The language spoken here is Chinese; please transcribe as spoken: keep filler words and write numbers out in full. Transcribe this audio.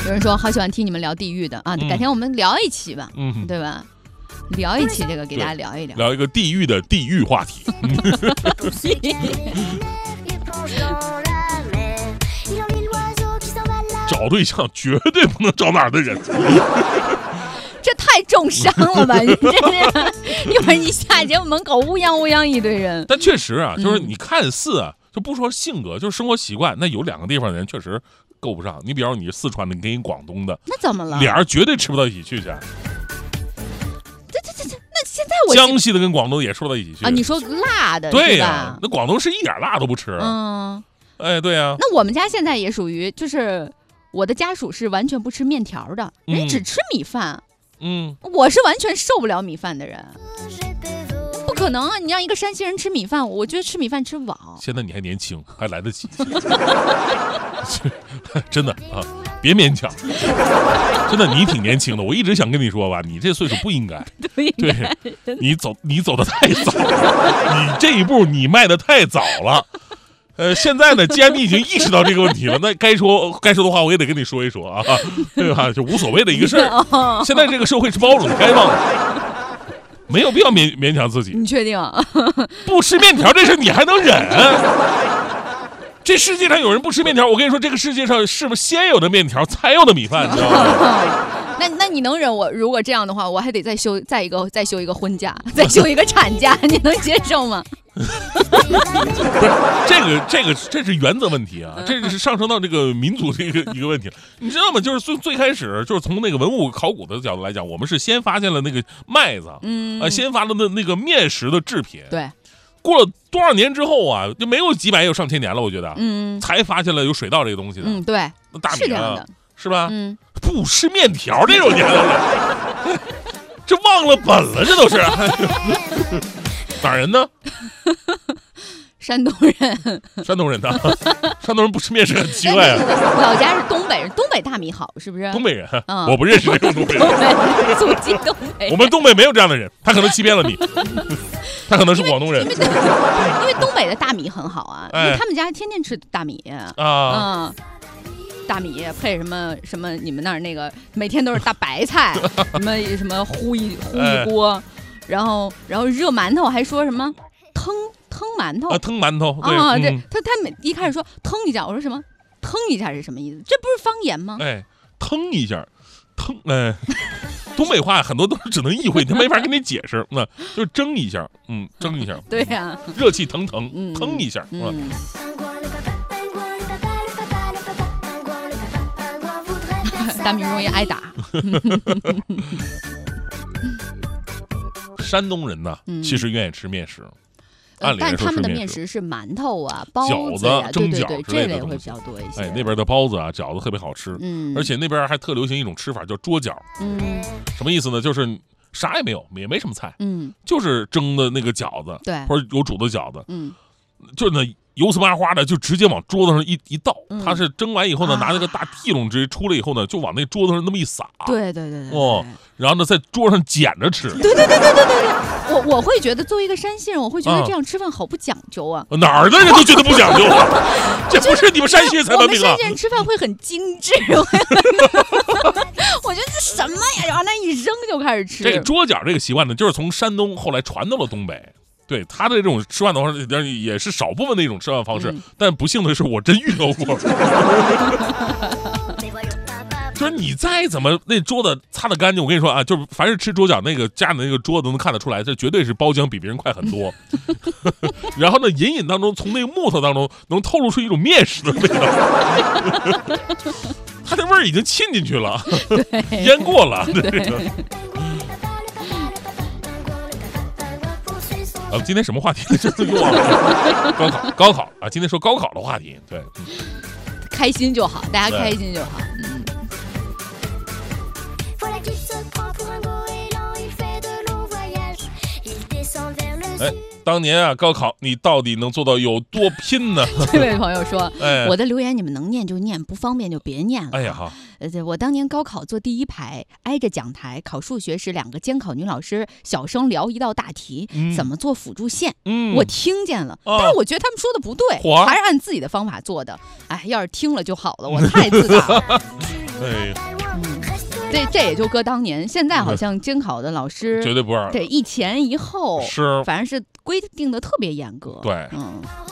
有人说好喜欢听你们聊地狱的啊， 嗯、 改天我们聊一期吧， 嗯， 对吧？聊一期这个给大家聊一聊， 聊一个地狱的地狱话题。找对象绝对不能找哪儿的人。 这太重伤了吧！你这一会儿你下节目门口乌泱乌泱一堆人。 但确实啊，就是你看似啊，就不说性格，就是生活习惯，那有两个地方的人确实够不上。你比方说你是四川的，你跟一广东的， 那怎么了？ 俩人绝对吃不到一起去去。 这这这这，那现在我江西的跟广东也说到一起去啊？你说辣的， 对呀、 啊， 那广东是一点辣都不吃。 嗯， 哎，对呀、啊。 那我们家现在也属于，就是我的家属是完全不吃面条的，人只吃米饭。 嗯， 我是完全受不了米饭的人，不可能啊！你让一个山西人吃米饭，我觉得吃米饭吃不饱。 现在你还年轻，还来得及。真的啊，别勉强。真的，你挺年轻的，我一直想跟你说吧，你这岁数不应该。 对， 对，你走，你走得太早了，你这一步你迈得太早了。呃，现在呢，既然你已经意识到这个问题了，那该说该说的话我也得跟你说一说啊，对吧？就无所谓的一个事儿。现在这个社会是包容的、开放的，没有必要勉勉强自己。 你确定？ 不吃面条这事你还能忍？这世界上有人不吃面条，我跟你说，这个世界上是不是先有的面条才有的米饭？你知道吗？ 那那你能忍我？如果这样的话，我还得再休再一个再休一个婚假，再休一个产假，你能接受吗？ 不是这个这个这是原则问题啊，这是上升到这个民族这个一个问题了。你知道吗？就是最最开始就是从那个文物考古的角度来讲，我们是先发现了那个麦子，嗯，呃，先发了那那个面食的制品， 对。 过了多少年之后啊，就没有几百，也有上千年了，我觉得， 嗯， 才发现了有水稻这个东西的， 嗯，对， 那大米、啊、 是这样的， 是吧？ 嗯， 不吃面条这种年头人，这忘了本了，这都是。哪儿人呢？ 山东人。 山东人呢？山东人不吃面食很奇怪啊。 老家是东北人，东北大米好，是不是？ 东北人， 嗯、 我不认识这种东北人。 祖籍东北。 我们东北没有这样的人，他可能欺骗了你。他可能是广东人。 因 为, 因, 为因为东北的大米很好啊， 哎、 因为他们家天天吃大米啊。嗯。大米配什么什么？你们那儿那个每天都是大白菜，什么什么烀一烀一锅。哎，然后，然后热馒头还说什么腾腾馒头啊，腾馒头啊， 对， 对他他每一开始说腾一下，我说什么腾一下是什么意思？这不是方言吗？ 哎，腾一下，腾哎，东北话很多都是只能意会，他没法跟你解释，那就是蒸一下，嗯，蒸一下， 对呀、啊， 热气腾腾， 嗯、 腾一下， 嗯。嗯大米容易挨打。 山东人呢，嗯、其实愿意吃面食， 呃、但他们的面食是馒头啊、包子呀、 蒸饺对对对，这类会比较多一些。 哎，那边的包子啊、饺子特别好吃， 嗯， 而且那边还特流行一种吃法叫桌饺， 嗯， 什么意思呢？就是啥也没有，也没什么菜， 嗯， 就是蒸的那个饺子， 对， 或者有煮的饺子， 嗯， 就那油丝麻花的，就直接往桌子上一一倒， 嗯、 他是蒸完以后呢，啊、拿那个大屉笼直接出来以后呢，就往那桌子上那么一撒， 对对对对， 哦，然后呢，在桌上捡着吃， 对对对对对对对，我我会觉得作为一个山西人，我会觉得这样吃饭好不讲究啊， 啊哪儿的人都觉得不讲究啊，这不是你们山西人才文明啊， 我们山西人吃饭会很精致，我觉得这什么呀，然后那一扔就开始吃。 这个桌角这个习惯呢，就是从山东后来传到了东北。对他的这种吃饭的话，也是少部分的一种吃饭方式，嗯、但不幸的是，我真遇到过。就是你再怎么那桌子擦得干净，我跟你说啊，就是凡是吃桌角那个家的那个桌子能看得出来，这绝对是包浆比别人快很多。然后呢，隐隐当中从那个木头当中能透露出一种面食的味道，它的味儿已经沁进去了，腌过了。对。啊，今天什么话题？真的又忘了。高考，高考啊！今天说高考的话题，对，嗯、 开心就好，大家开心就好。嗯。 哎，当年啊，高考你到底能做到有多拼呢？ 这位朋友说， 哎、 我的留言你们能念就念，不方便就别念了。 哎呀哈。 呃，我当年高考坐第一排，挨着讲台，考数学时，两个监考女老师小声聊一道大题，嗯、怎么做辅助线。嗯，我听见了，啊、但是我觉得他们说的不对，还是按自己的方法做的。哎，要是听了就好了，我太自大了。 哎， 嗯，这这也就搁当年，现在好像监考的老师绝对不二， 对一前一后， 是， 反正是规定的特别严格。 对， 嗯。